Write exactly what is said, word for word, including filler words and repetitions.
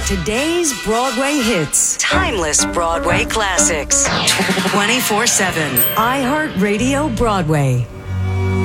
Today's Broadway hits. Timeless Broadway classics. twenty-four seven. iHeartRadio Broadway.